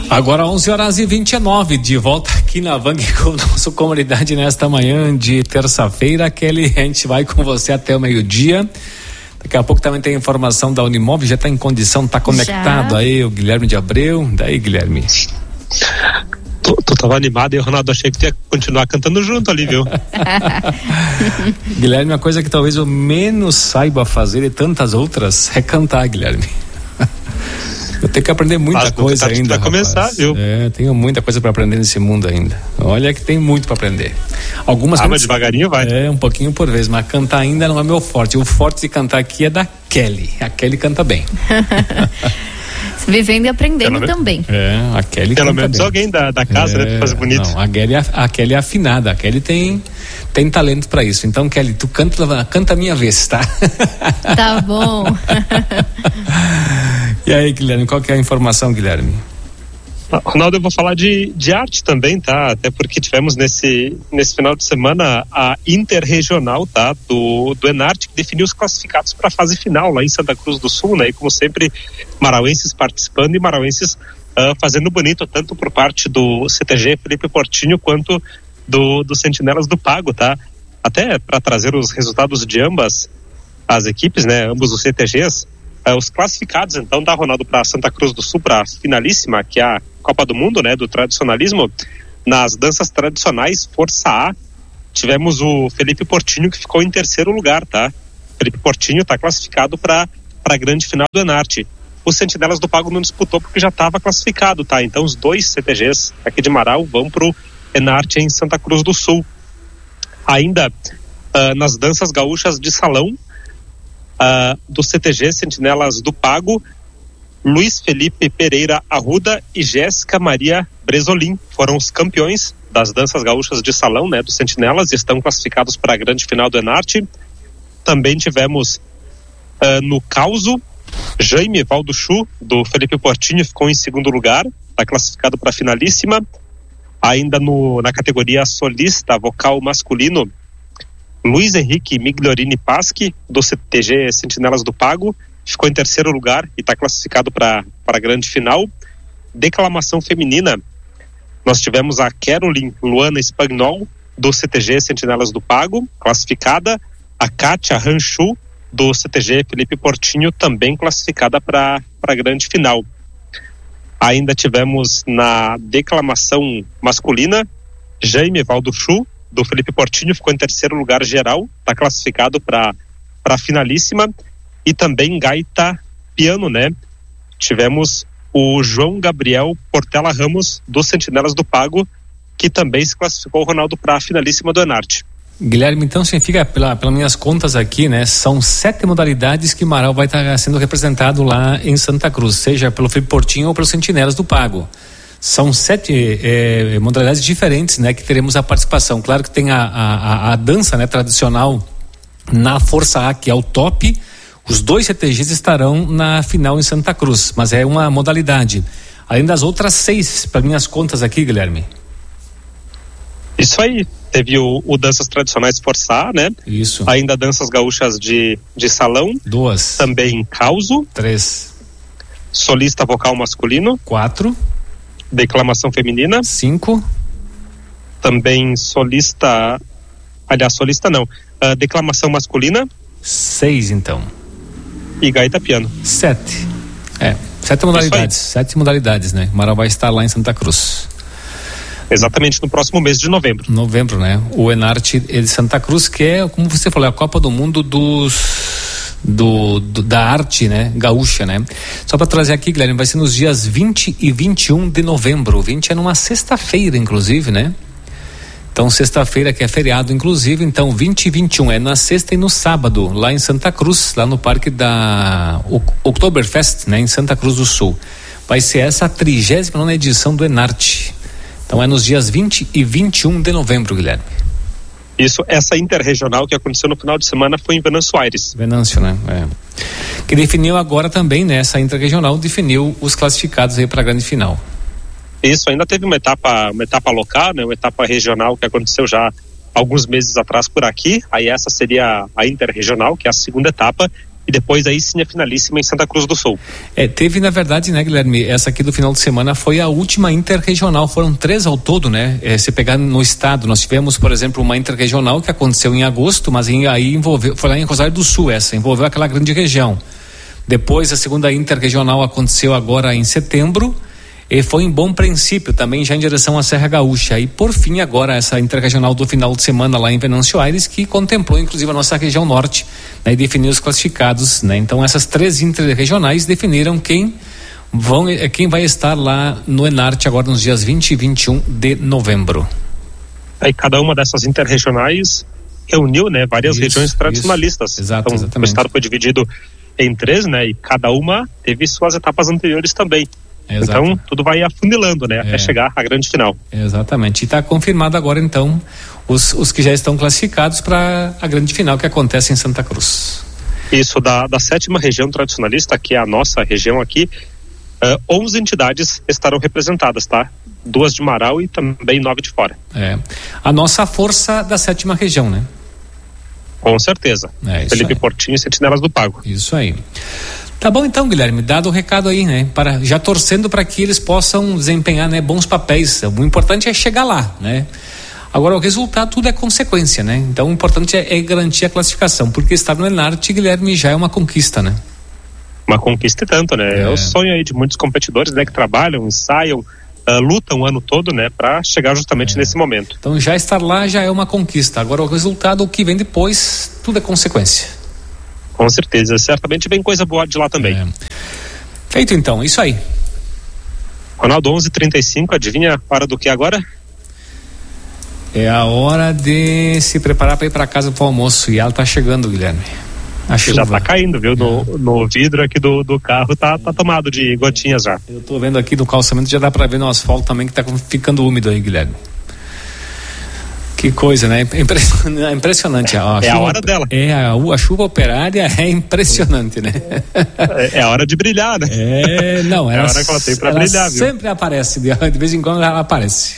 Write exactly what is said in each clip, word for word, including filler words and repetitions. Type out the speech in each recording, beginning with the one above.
Agora onze horas e vinte e nove, de volta aqui na Vang com a nossa comunidade nesta manhã de terça-feira. Kelly, a gente vai com você até o meio-dia. Daqui a pouco também tem informação da Unimóvel, já está em condição, está conectado já. Aí o Guilherme de Abreu. Daí, Guilherme? Tu, tu tava animado e o Ronaldo, achei que tu ia continuar cantando junto ali, viu? Guilherme, a coisa que talvez eu menos saiba fazer e tantas outras é cantar, Guilherme. Eu tenho que aprender muita Mas, coisa ainda. Vai começar, rapaz. Viu? É, tenho muita coisa para aprender nesse mundo ainda. Olha que tem muito para aprender. Algumas ah, mas devagarinho vai. É, um pouquinho por vez, mas cantar ainda não é meu forte. O forte de cantar aqui é da Kelly. A Kelly canta bem. Vivendo e aprendendo pelo também. É, a Kelly Pelo canta menos bem. Alguém da, da casa, é, né, pra fazer bonito. Não, a Kelly, a Kelly é afinada. A Kelly tem, tem talento para isso. Então, Kelly, tu canta, canta a minha vez, tá? Tá bom. E aí, Guilherme, qual que é a informação, Guilherme? Ronaldo, eu vou falar de, de arte também, tá? Até porque tivemos nesse, nesse final de semana a interregional, tá? Do, do Enarte, que definiu os classificados para a fase final lá em Santa Cruz do Sul, né? E como sempre, marauenses participando e marauenses uh, fazendo bonito, tanto por parte do C T G Felipe Portinho quanto do, do Sentinelas do Pago, tá? Até para trazer os resultados de ambas as equipes, né? Ambos os C T Gs. Uh, os classificados, então, tá, Ronaldo, para Santa Cruz do Sul, para a finalíssima, que é a Copa do Mundo, né, do tradicionalismo. Nas danças tradicionais, Força A, tivemos o Felipe Portinho, que ficou em terceiro lugar, tá? Felipe Portinho está classificado para a grande final do Enarte. Os Sentinelas do Pago não disputou porque já estava classificado, tá? Então, os dois C T Gs aqui de Marau vão para o Enarte em Santa Cruz do Sul. Ainda uh, nas danças gaúchas de salão, Uh, do C T G Sentinelas do Pago, Luiz Felipe Pereira Arruda e Jéssica Maria Bresolim foram os campeões das danças gaúchas de salão, né, do Sentinelas, e estão classificados para a grande final do Enarte. Também tivemos uh, no Causo, Jaime Valduchu, do Felipe Portinho, ficou em segundo lugar, está classificado para a finalíssima. Ainda no, na categoria solista vocal masculino, Luiz Henrique Migliorini Paschi, do C T G Sentinelas do Pago, ficou em terceiro lugar e está classificado para a grande final. Declamação feminina, nós tivemos a Caroline Luana Spagnol, do C T G Sentinelas do Pago, classificada. A Kátia Ranchu, do C T G Felipe Portinho, também classificada para a grande final. Ainda tivemos na declamação masculina, Jaime Valduchu, do Felipe Portinho, ficou em terceiro lugar geral, está classificado para a finalíssima. E também gaita piano, né? Tivemos o João Gabriel Portela Ramos, dos Sentinelas do Pago, que também se classificou, Ronaldo, para a finalíssima do Enarte. Guilherme, então significa, pela, pelas minhas contas aqui, né, são sete modalidades que Marau vai estar tá sendo representado lá em Santa Cruz, seja pelo Felipe Portinho ou pelos Sentinelas do Pago. São sete é, modalidades diferentes, né, que teremos a participação. Claro que tem a, a, a dança, né, tradicional na Força A, que é o top. Os dois C T Gs estarão na final em Santa Cruz, mas é uma modalidade. Além das outras seis, para minhas contas aqui, Guilherme. Isso aí. Teve o, o Danças Tradicionais Força A, né? Isso. Ainda Danças Gaúchas de, de Salão. Duas. Também Causo. Três. Solista Vocal Masculino. Quatro. Declamação Feminina. Cinco. Também solista, aliás, solista não, uh, declamação masculina. Seis, então. E gaita piano. Sete. É, sete modalidades. Sete modalidades, né? Marau vai estar lá em Santa Cruz. Exatamente, no próximo mês de novembro. Novembro, né? O Enarte de Santa Cruz, que é, como você falou, a Copa do Mundo dos... Do, do, da arte, né, gaúcha, né? Só para trazer aqui, Guilherme, vai ser nos dias vinte e vinte e um de novembro. vinte é numa sexta-feira, inclusive, né? Então, sexta-feira, que é feriado, inclusive, então vinte e vinte e um é na sexta e no sábado, lá em Santa Cruz, lá no parque da Oktoberfest, né, em Santa Cruz do Sul. Vai ser essa a trigésima nona edição do Enarte. Então, é nos dias vinte e vinte e um de novembro, Guilherme. Isso, essa interregional que aconteceu no final de semana foi em Venâncio Aires. Venâncio, né? É. Que definiu agora também, né? Essa interregional definiu os classificados aí para a grande final. Isso, ainda teve uma etapa, uma etapa local, né? Uma etapa regional que aconteceu já alguns meses atrás por aqui. Aí essa seria a interregional, que é a segunda etapa, e depois aí sim a finalíssima em Santa Cruz do Sul. É, teve na verdade, né, Guilherme, essa aqui do final de semana foi a última interregional, foram três ao todo, né? É, se pegar no estado, nós tivemos, por exemplo, uma interregional que aconteceu em agosto, mas em, aí envolveu, foi lá em Rosário do Sul essa, envolveu aquela grande região. Depois a segunda interregional aconteceu agora em setembro, e foi em Bom Princípio, também já em direção à Serra Gaúcha. E por fim agora essa interregional do final de semana lá em Venâncio Aires, que contemplou inclusive a nossa região norte, né, e definiu os classificados, né? Então essas três interregionais definiram quem vão, quem vai estar lá no Enarte agora nos dias vinte e vinte e um de novembro. Aí cada uma dessas interregionais reuniu, né, várias isso, regiões tradicionalistas. Isso. Exato, então, exatamente. o estado foi dividido em três, né, e cada uma teve suas etapas anteriores também. Exato. Então tudo vai afunilando, né, é. até chegar à grande final. Exatamente, e está confirmado agora então os, os que já estão classificados para a grande final que acontece em Santa Cruz. Isso, da, da sétima região tradicionalista, que é a nossa região aqui, uh, onze entidades estarão representadas, tá? Duas de Marau e também nove de fora. É, a nossa força da sétima região, né? Com certeza, é, Felipe Portinho e Sentinelas do Pago. Isso aí. Tá bom então, Guilherme, dado o recado aí, né? Para, já torcendo para que eles possam desempenhar, né, bons papéis. O importante é chegar lá, né? Agora o resultado tudo é consequência, né? Então o importante é, é garantir a classificação, porque estar no Enarte, Guilherme, já é uma conquista, né? Uma conquista e tanto, né? É, é o sonho aí de muitos competidores, né? Que trabalham, ensaiam, uh, lutam o ano todo, né? Para chegar justamente é. nesse momento. Então já estar lá já é uma conquista. Agora o resultado, o que vem depois, tudo é consequência. Com certeza, certamente vem coisa boa de lá também. É. Feito então, isso aí. Ronaldo, onze e trinta e cinco, adivinha a hora do que agora? É a hora de se preparar para ir para casa pro almoço, e ela tá chegando, Guilherme. A chuva. Já tá caindo, viu? É. No, no vidro aqui do, do carro tá, tá tomado de gotinhas já. Eu tô vendo aqui no calçamento, já dá para ver no asfalto também que tá ficando úmido aí, Guilherme. Que coisa, né? Impressionante. impressionante. A é chuva, a hora dela. É, a, a chuva operária é impressionante, né? É, é a hora de brilhar, né? É, não, ela, é a hora que ela tem pra ela brilhar, viu? Sempre aparece, de, de vez em quando ela aparece.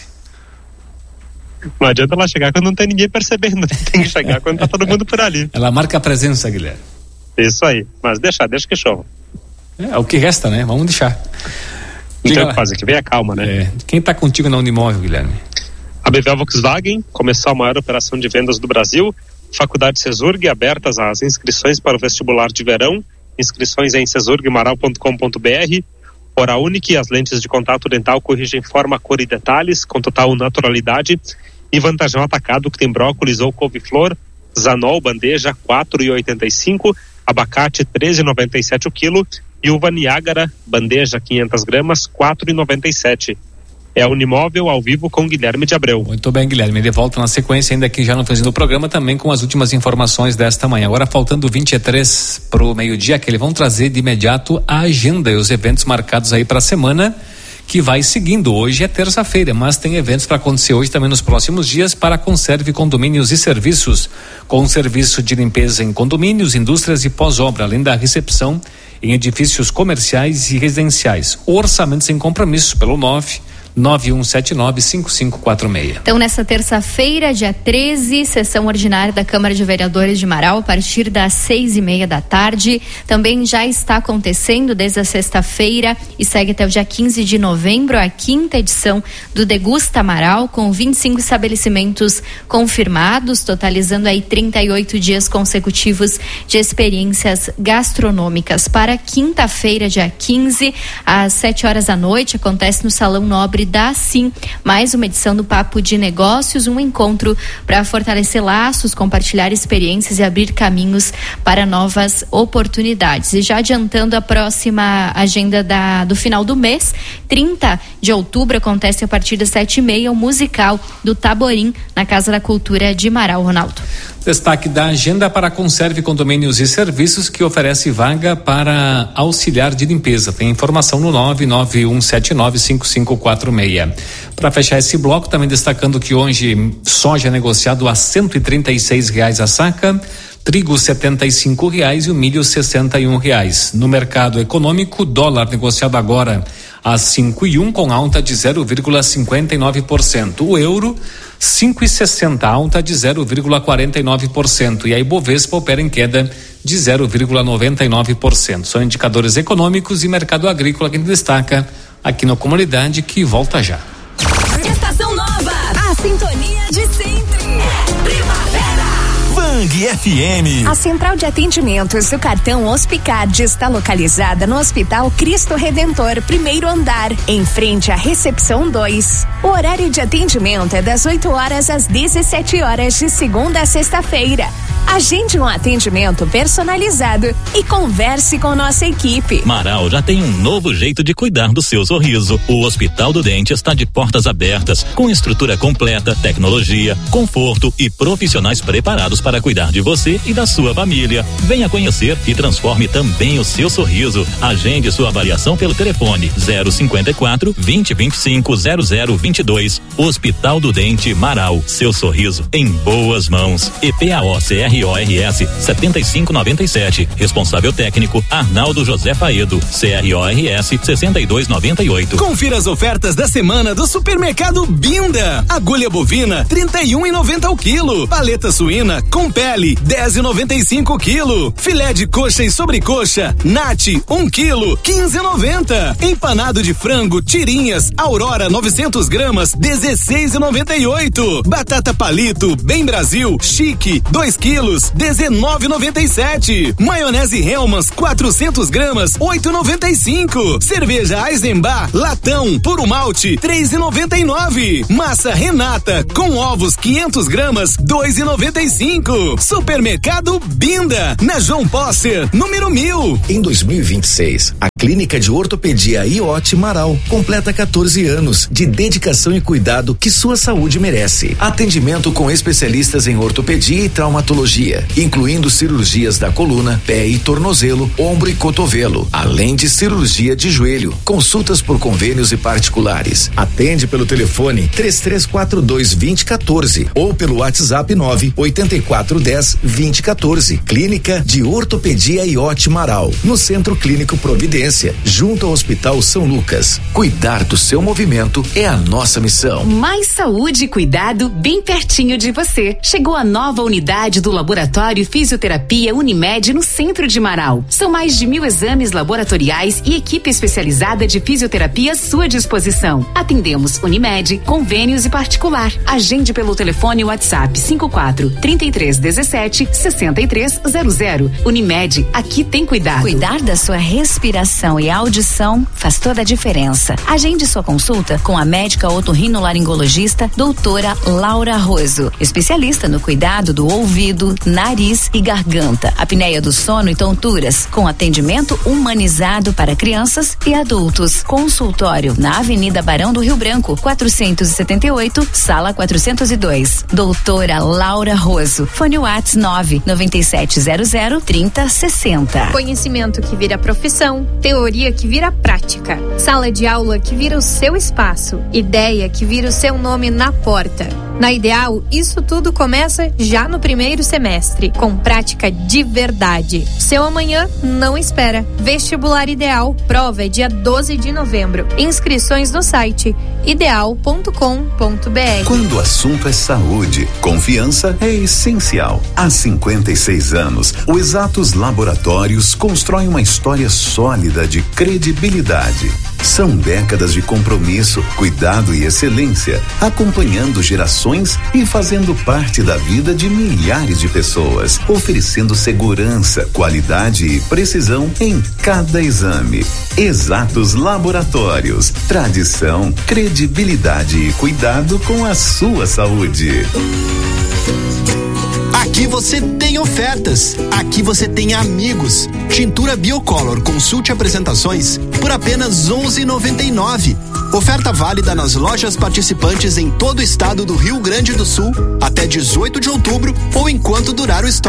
Não adianta ela chegar quando não tem ninguém percebendo, tem que chegar quando tá todo mundo por ali. Ela marca a presença, Guilherme. Isso aí, mas deixa, deixa que chova. É, o que resta, né? Vamos deixar. Não tem o que fazer, que venha calma, né? É. Quem tá contigo na Unimóvel, Guilherme? A B V Volkswagen começou a maior operação de vendas do Brasil. Faculdade Cesurg, abertas as inscrições para o vestibular de verão. Inscrições em cesurg maral ponto com ponto b r. Hora Unique, as lentes de contato dental corrigem forma, cor e detalhes com total naturalidade. E Vantajão Atacado, que tem brócolis ou couve-flor. Zanol, bandeja, quatro reais e oitenta e cinco centavos. Abacate, treze reais e noventa e sete centavos o quilo. E uva Niágara, bandeja, quinhentas gramas, quatro reais e noventa e sete centavos. É a Unimóvel ao vivo com Guilherme de Abreu. Muito bem, Guilherme. De volta na sequência, ainda aqui já no finzinho do programa, também com as últimas informações desta manhã. Agora, faltando vinte e três para o meio-dia, que eles vão trazer de imediato a agenda e os eventos marcados aí para a semana que vai seguindo. Hoje é terça-feira, mas tem eventos para acontecer hoje também nos próximos dias para a Conserve Condomínios e Serviços, com serviço de limpeza em condomínios, indústrias e pós-obra, além da recepção em edifícios comerciais e residenciais. Orçamentos sem compromisso pelo nove nove um sete nove cinco cinco quatro seis. Então, nessa terça-feira, dia treze, sessão ordinária da Câmara de Vereadores de Marau, a partir das seis e meia da tarde. Também já está acontecendo desde a sexta-feira e segue até o dia quinze de novembro a quinta edição do Degusta Marau, com vinte e cinco estabelecimentos confirmados, totalizando aí trinta e oito dias consecutivos de experiências gastronômicas. Para quinta-feira, dia quinze, às sete horas da noite, acontece no Salão Nobre da Sim, mais uma edição do Papo de Negócios, um encontro para fortalecer laços, compartilhar experiências e abrir caminhos para novas oportunidades. E já adiantando a próxima agenda da, do final do mês, trinta de outubro, acontece a partir das sete e meia o musical do Taborim na Casa da Cultura de Marau. Ronaldo. Destaque da agenda para a Conserve Condomínios e Serviços, que oferece vaga para auxiliar de limpeza. Tem informação no nove nove um sete nove cinco cinco quatro seis. Para fechar esse bloco, também destacando que hoje soja negociado a cento e trinta e seis reais a saca, trigo setenta e cinco reais e o milho sessenta e um reais. No mercado econômico, dólar negociado agora a cinco e um, com alta de zero vírgula cinquenta e nove por cento. O euro cinco e sessenta, alta de zero vírgula quarenta e nove por cento. E a Ibovespa opera em queda de zero vírgula noventa e nove por cento. São indicadores econômicos e mercado agrícola que a gente destaca aqui na comunidade, que volta já. Estação Nova, a sintonia de sempre. Primavera. Bang F M. A central de atendimentos do cartão Hospicard está localizada no Hospital Cristo Redentor, primeiro andar, em frente à recepção dois. O horário de atendimento é das oito horas às dezessete horas, de segunda a sexta-feira. Agende um atendimento personalizado e converse com nossa equipe. Marau já tem um novo jeito de cuidar do seu sorriso. O Hospital do Dente está de portas abertas, com estrutura completa, tecnologia, conforto e profissionais preparados para cuidar de você e da sua família. Venha conhecer e transforme também o seu sorriso. Agende sua avaliação pelo telefone zero cinquenta e quatro, vinte, vinte e cinco, zero zero vinte e dois. Hospital do Dente Marau. Seu sorriso em boas mãos. E P A O C R O R S setenta e cinco noventa e sete. Responsável técnico Arnaldo José Paedo. C R O R S sessenta e dois noventa e oito. Confira as ofertas da semana do Supermercado Binda. Agulha bovina trinta e um e noventa o quilo. Paleta suína com pele dez e noventa e cinco o quilo. Filé de coxa e sobrecoxa Nat um quilo quinze e noventa. Empanado de frango tirinhas Aurora novecentos gramas dezesseis e noventa e oito. Batata palito Bem Brasil Chique dois quilos dezenove e noventa e sete. Maionese Hellmann's quatrocentos gramas oito e noventa e cinco. Cerveja Eisenbach latão puro malte três e noventa e nove. Massa Renata com ovos quinhentos gramas dois e noventa e cinco. Supermercado Binda, na João Posser, número mil. Em dois mil e vinte e seis, a Clínica de Ortopedia I O T Marau completa quatorze anos de dedicação e cuidado que sua saúde merece. Atendimento com especialistas em ortopedia e traumatologia, incluindo cirurgias da coluna, pé e tornozelo, ombro e cotovelo, além de cirurgia de joelho. Consultas por convênios e particulares. Atende pelo telefone três três quatro dois, dois zero um quatro ou pelo WhatsApp nove oito quatro um zero, dois zero um quatro. Clínica de Ortopedia I O T Marau, no Centro Clínico Providência, junto ao Hospital São Lucas. Cuidar do seu movimento é a nossa missão. Mais saúde e cuidado bem pertinho de você. Chegou a nova unidade do Laboratório Fisioterapia Unimed no centro de Marau. São mais de mil exames laboratoriais e equipe especializada de fisioterapia à sua disposição. Atendemos Unimed, convênios e particular. Agende pelo telefone WhatsApp cinco quatro, trinta e três, dezessete, sessenta e três zero zero. Unimed, aqui tem cuidado. Cuidar da sua respiração e audição faz toda a diferença. Agende sua consulta com a médica otorrinolaringologista doutora Laura Roso, especialista no cuidado do ouvido, nariz e garganta, apneia do sono e tonturas, com atendimento humanizado para crianças e adultos. Consultório na Avenida Barão do Rio Branco, quatrocentos e setenta e oito, sala quatrocentos e dois. Doutora Laura Roso. Fone Whats nove nove sete zero zero, trinta sessenta. Conhecimento que vira profissão, teoria que vira prática, sala de aula que vira o seu espaço, ideia que vira o seu nome na porta. Na Ideal, isso tudo começa já no primeiro semestre, com prática de verdade. Seu amanhã não espera. Vestibular Ideal, prova é dia doze de novembro. Inscrições no site ideal ponto com ponto b r. Quando o assunto é saúde, confiança é essencial. Há cinquenta e seis anos, o Exatos Laboratórios constrói uma história sólida de credibilidade. São décadas de compromisso, cuidado e excelência, acompanhando gerações e fazendo parte da vida de milhares de pessoas, oferecendo segurança, qualidade e precisão em cada exame. Exatos Laboratórios, tradição, credibilidade e cuidado com a sua saúde. Aqui você tem ofertas, aqui você tem amigos. Tintura Biocolor, consulte apresentações por apenas onze reais e noventa e nove centavos. Oferta válida nas lojas participantes em todo o estado do Rio Grande do Sul até dezoito de outubro ou enquanto durar o estoque.